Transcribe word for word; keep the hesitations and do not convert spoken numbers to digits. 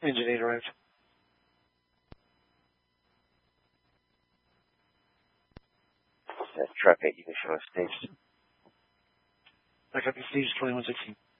Engine eight arrived. That truck eight, you can show us stage. I copy stage twenty-one sixteen.